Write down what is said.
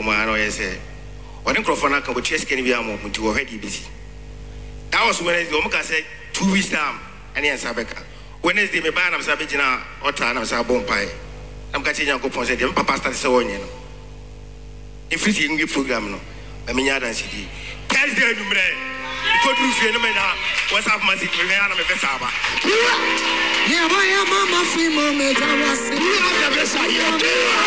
Omano, I say, when a crofona can chase can be a moment to already busy. That was when the Omaka said 2 weeks time, and yes, Sabeka. Wednesday, me ban of Sabina or Tan of Sabon Pie. I'm catching a coupon said, Papa started so on, you know. If you see program, I mean, Yadan City. Thursday, you may. Could you feel what's up, my city? I'm a Vesaba. Yeah, my mama, free moment, I was